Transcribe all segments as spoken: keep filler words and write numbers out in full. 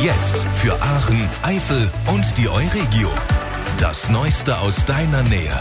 Jetzt für Aachen, Eifel und die Euregio. Das Neueste aus deiner Nähe.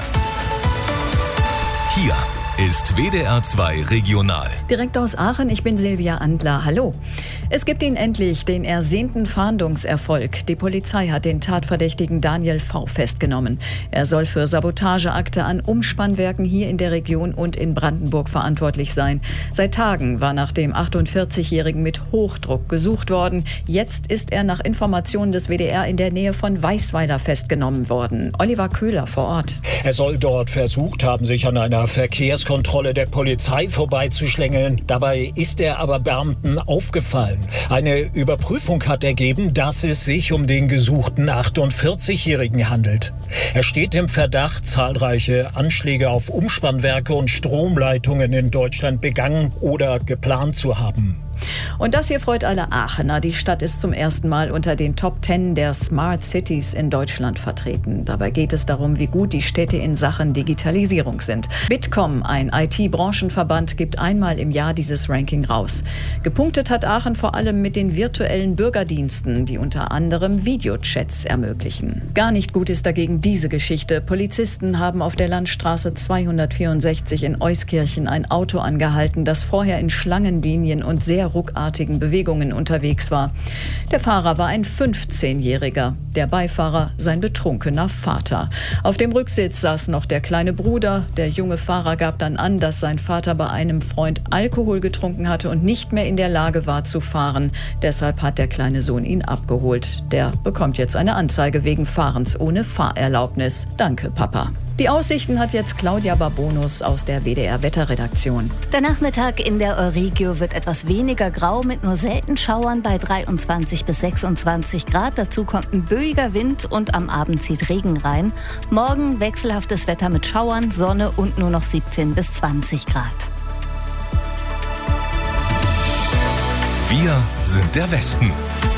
Hier ist W D R zwei Regional. Direkt aus Aachen, ich bin Silvia Andler. Hallo. Es gibt ihn endlich, den ersehnten Fahndungserfolg. Die Polizei hat den Tatverdächtigen Daniel V. festgenommen. Er soll für Sabotageakte an Umspannwerken hier in der Region und in Brandenburg verantwortlich sein. Seit Tagen war nach dem achtundvierzigjährigen mit Hochdruck gesucht worden. Jetzt ist er nach Informationen des W D R in der Nähe von Weisweiler festgenommen worden. Oliver Köhler vor Ort. Er soll dort versucht haben, sich an einer Verkehrskontrolle der Polizei vorbeizuschlängeln. Dabei ist er aber Beamten aufgefallen. Eine Überprüfung hat ergeben, dass es sich um den gesuchten achtundvierzigjährigen handelt. Er steht im Verdacht, zahlreiche Anschläge auf Umspannwerke und Stromleitungen in Deutschland begangen oder geplant zu haben. Und das hier freut alle Aachener. Die Stadt ist zum ersten Mal unter den Top Ten der Smart Cities in Deutschland vertreten. Dabei geht es darum, wie gut die Städte in Sachen Digitalisierung sind. Bitkom, ein I T-Branchenverband, gibt einmal im Jahr dieses Ranking raus. Gepunktet hat Aachen vor allem mit den virtuellen Bürgerdiensten, die unter anderem Videochats ermöglichen. Gar nicht gut ist dagegen diese Geschichte. Polizisten haben auf der Landstraße zweihundertvierundsechzig in Euskirchen ein Auto angehalten, das vorher in Schlangenlinien und sehr ruckartigen Bewegungen unterwegs war. Der Fahrer war ein fünfzehnjähriger, der Beifahrer sein betrunkener Vater. Auf dem Rücksitz saß noch der kleine Bruder. Der junge Fahrer gab dann an, dass sein Vater bei einem Freund Alkohol getrunken hatte und nicht mehr in der Lage war zu fahren. Deshalb hat der kleine Sohn ihn abgeholt. Der bekommt jetzt eine Anzeige wegen Fahrens ohne Fahrerlaubnis. Danke, Papa. Die Aussichten hat jetzt Claudia Barbonus aus der W D R-Wetterredaktion. Der Nachmittag in der Euregio wird etwas weniger grau mit nur selten Schauern bei dreiundzwanzig bis sechsundzwanzig Grad. Dazu kommt ein böiger Wind und am Abend zieht Regen rein. Morgen wechselhaftes Wetter mit Schauern, Sonne und nur noch siebzehn bis zwanzig Grad. Wir sind der Westen.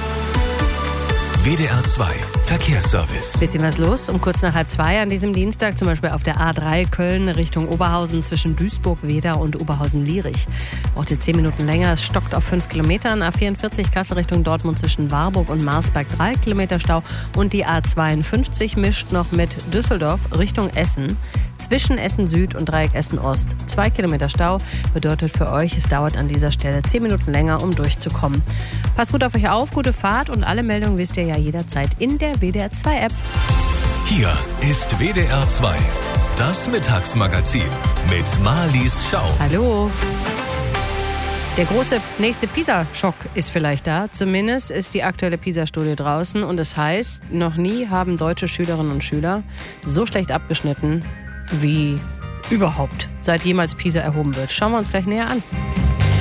W D R zwei Verkehrsservice. Bisschen was los um kurz nach halb zwei an diesem Dienstag, zum Beispiel auf der A drei Köln Richtung Oberhausen zwischen Duisburg-Wedau und Oberhausen-Lierich. Braucht ihr zehn Minuten länger, es stockt auf fünf Kilometern. A vierundvierzig Kassel Richtung Dortmund zwischen Warburg und Marsberg drei Kilometer Stau. Und die A zweiundfünfzig mischt noch mit Düsseldorf Richtung Essen. Zwischen Essen Süd und Dreieck Essen Ost zwei Kilometer Stau. Bedeutet für euch, es dauert an dieser Stelle zehn Minuten länger, um durchzukommen. Passt gut auf euch auf, gute Fahrt und alle Meldungen wisst ihr ja jederzeit in der W D R zwei App. Hier ist W D R zwei, das Mittagsmagazin mit Marlies Schau. Hallo. Der große nächste PISA-Schock ist vielleicht da. Zumindest ist die aktuelle PISA-Studie draußen. Und es heißt, noch nie haben deutsche Schülerinnen und Schüler so schlecht abgeschnitten wie überhaupt, seit jemals PISA erhoben wird. Schauen wir uns gleich näher an.